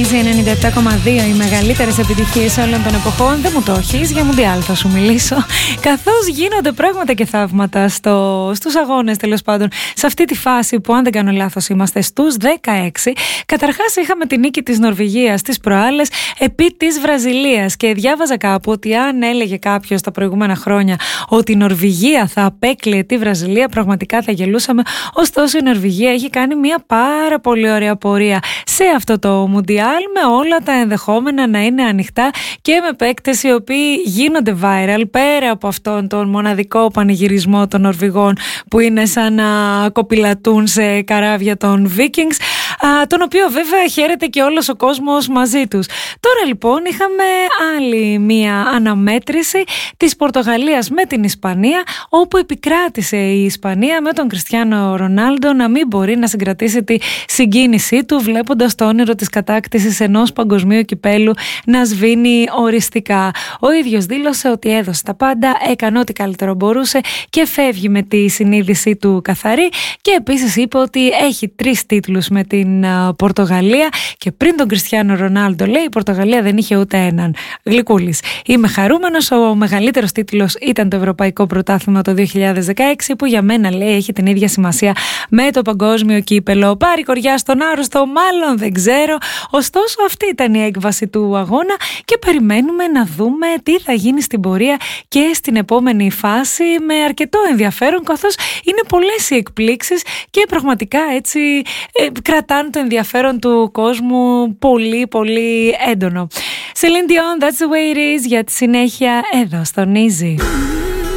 Easy 97,2, οι μεγαλύτερες επιτυχίες όλων των εποχών. Δεν μου το έχεις, για Μουντιάλ θα σου μιλήσω. Καθώς γίνονται πράγματα και θαύματα στους αγώνες, τέλος πάντων, σε αυτή τη φάση που, αν δεν κάνω λάθος, είμαστε στους 16. Καταρχάς, είχαμε τη νίκη της Νορβηγίας τις προάλλες επί της Βραζιλίας. Και διάβαζα κάπου ότι αν έλεγε κάποιος τα προηγούμενα χρόνια ότι η Νορβηγία θα απέκλειε τη Βραζιλία, πραγματικά θα γελούσαμε. Ωστόσο, η Νορβηγία έχει κάνει μια πάρα πολύ ωραία πορεία σε αυτό το Μουντιάλ, με όλα τα ενδεχόμενα να είναι ανοιχτά και με παίκτες οι οποίοι γίνονται viral, πέρα από αυτόν τον μοναδικό πανηγυρισμό των Νορβηγών που είναι σαν να κοπηλατούν σε καράβια των Vikings, τον οποίο βέβαια χαίρεται και όλος ο κόσμος μαζί τους. Τώρα λοιπόν είχαμε άλλη μία αναμέτρηση της Πορτογαλίας με την Ισπανία, όπου επικράτησε η Ισπανία με τον Κριστιάνο Ρονάλντο να μην μπορεί να συγκρατήσει τη συγκίνησή του, βλέποντας το όνειρο της κατάκτησης ενός παγκοσμίου κυπέλου να σβήνει οριστικά. Ο ίδιος δήλωσε ότι έδωσε τα πάντα, έκανε ό,τι καλύτερο μπορούσε και φεύγει με τη συνείδησή του καθαρή, και επίσης είπε ότι έχει 3 τίτλους με την Πορτογαλία και πριν τον Κριστιάνο Ρονάλντο, λέει, η Πορτογαλία δεν είχε ούτε έναν. Γλυκούλης. Είμαι χαρούμενος, ο μεγαλύτερος τίτλος ήταν το Ευρωπαϊκό Πρωτάθλημα το 2016, που για μένα, λέει, έχει την ίδια σημασία με το παγκόσμιο κύπελο. Πάρει κοριά στον άρρωστο, μάλλον δεν ξέρω. Ωστόσο, αυτή ήταν η έκβαση του αγώνα και περιμένουμε να δούμε τι θα γίνει στην πορεία και στην επόμενη φάση, με αρκετό ενδιαφέρον, καθώς είναι πολλές οι εκπλήξεις και πραγματικά έτσι κρατάνε το ενδιαφέρον του κόσμου πολύ πολύ έντονο. Celine Dion, That's the way it is, για τη συνέχεια εδώ στον Easy.